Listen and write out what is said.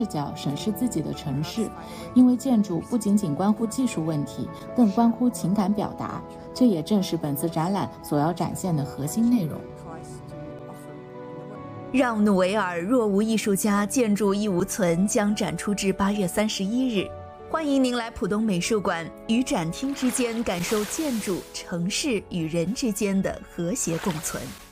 视角审视自己的城市，因为建筑不仅仅关乎技术问题，更关乎情感表达，这也正是本次展览所要展现的核心内容。 让努维尔若无艺术家，建筑亦无存将展出至8月31日。欢迎您来浦东美术馆，与展厅之间感受建筑、城市与人之间的和谐共存。